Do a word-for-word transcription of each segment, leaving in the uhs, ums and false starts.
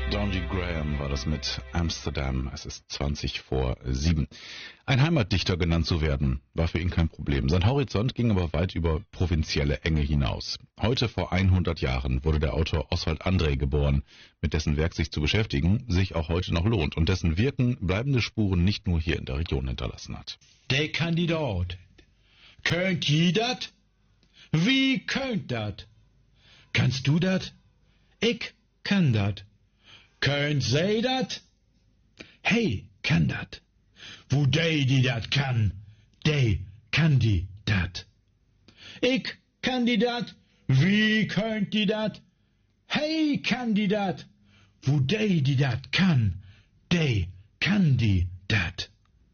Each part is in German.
Donji Graham war das mit Amsterdam. Es ist zwanzig vor sieben. Ein Heimatdichter genannt zu werden, war für ihn kein Problem. Sein Horizont ging aber weit über provinzielle Enge hinaus. Heute vor hundert Jahren wurde der Autor Oswald André geboren, mit dessen Werk sich zu beschäftigen sich auch heute noch lohnt und dessen Wirken bleibende Spuren nicht nur hier in der Region hinterlassen hat. Der Kandidat. Könnt ihr dat? Wie könnt dat? Kannst du dat? Ich kann dat. Könnt sei dat? Hey, kann dat. Wo dey die dat kann, dey kann die dat. Ich kann die dat, wie könnt die dat? Hey, kann die dat. Wo dey die dat kann, dey kann die dat.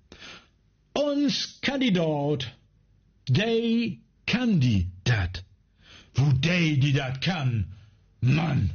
Uns Kandidat, dey kann die dat. Wo dey die dat kann, Mann.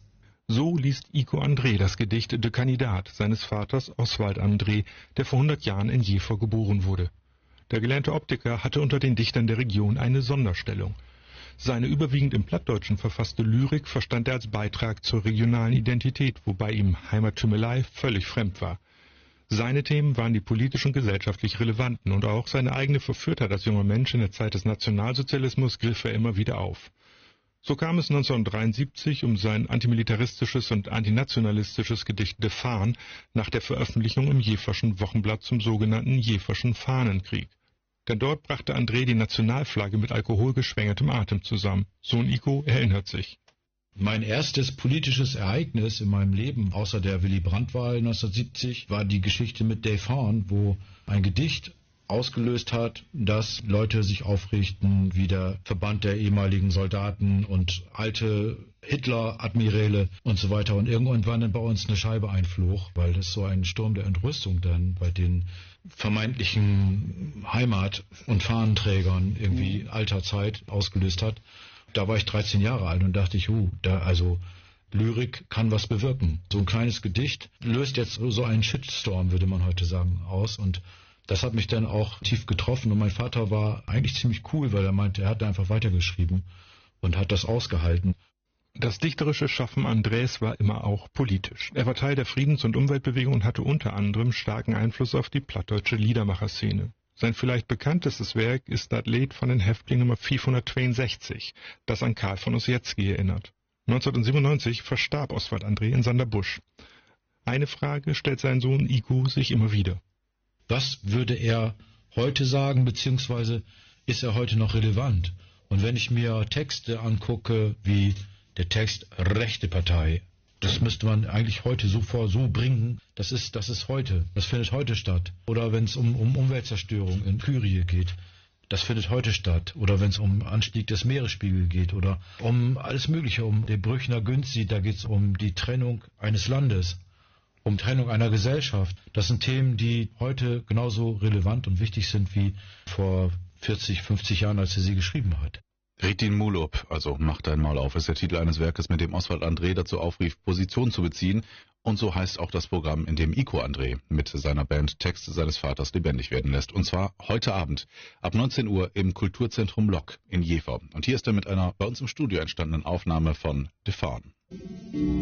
So liest Iko André das Gedicht De Kandidat seines Vaters Oswald André, der vor hundert Jahren in Jever geboren wurde. Der gelernte Optiker hatte unter den Dichtern der Region eine Sonderstellung. Seine überwiegend im Plattdeutschen verfasste Lyrik verstand er als Beitrag zur regionalen Identität, wobei ihm Heimattümelei völlig fremd war. Seine Themen waren die politisch und gesellschaftlich relevanten und auch seine eigene Verführtheit als junger Mensch in der Zeit des Nationalsozialismus griff er immer wieder auf. So kam es neunzehnhundertdreiundsiebzig um sein antimilitaristisches und antinationalistisches Gedicht De Fahn nach der Veröffentlichung im Jeverschen Wochenblatt zum sogenannten Jeverschen Fahnenkrieg. Denn dort brachte André die Nationalflagge mit alkoholgeschwängertem Atem zusammen. Sohn Iko erinnert sich. Mein erstes politisches Ereignis in meinem Leben, außer der Willy-Brandt-Wahl neunzehnhundertsiebzig, war die Geschichte mit De Fahn, wo ein Gedicht ausgelöst hat, dass Leute sich aufrichten wie der Verband der ehemaligen Soldaten und alte Hitler-Admiräle und so weiter. Und irgendwann dann bei uns eine Scheibe einflog, weil das so einen Sturm der Entrüstung dann bei den vermeintlichen Heimat- und Fahnenträgern irgendwie alter Zeit ausgelöst hat. Da war ich dreizehn Jahre alt und dachte ich, huh, da also Lyrik kann was bewirken. So ein kleines Gedicht löst jetzt so einen Shitstorm, würde man heute sagen, aus. Und das hat mich dann auch tief getroffen und mein Vater war eigentlich ziemlich cool, weil er meinte, er hat einfach weitergeschrieben und hat das ausgehalten. Das dichterische Schaffen Andrés war immer auch politisch. Er war Teil der Friedens- und Umweltbewegung und hatte unter anderem starken Einfluss auf die plattdeutsche Liedermacherszene. Sein vielleicht bekanntestes Werk ist das Lied von den Häftlingen Nummer fünfhundertzweiundsechzig, das an Karl von Ossietzky erinnert. neunzehnhundertsiebenundneunzig verstarb Oswald André in Sanderbusch. Eine Frage stellt sein Sohn Iko sich immer wieder. Was würde er heute sagen, beziehungsweise ist er heute noch relevant? Und wenn ich mir Texte angucke, wie der Text Rechte Partei, das müsste man eigentlich heute sofort so bringen, das ist, das ist heute, das findet heute statt. Oder wenn es um, um Umweltzerstörung in Kyrie geht, das findet heute statt. Oder wenn es um Anstieg des Meeresspiegels geht oder um alles Mögliche, um den Brüchner Günsti, da geht es um die Trennung eines Landes. Um Trennung einer Gesellschaft. Das sind Themen, die heute genauso relevant und wichtig sind wie vor vierzig, fünfzig Jahren, als er sie geschrieben hat. Red din Mul op, also mach dein Maul auf, ist der Titel eines Werkes, mit dem Oswald André dazu aufrief, Position zu beziehen. Und so heißt auch das Programm, in dem Iko André mit seiner Band Texte seines Vaters lebendig werden lässt. Und zwar heute Abend ab neunzehn Uhr im Kulturzentrum Lok in Jever. Und hier ist er mit einer bei uns im Studio entstandenen Aufnahme von De Fahn.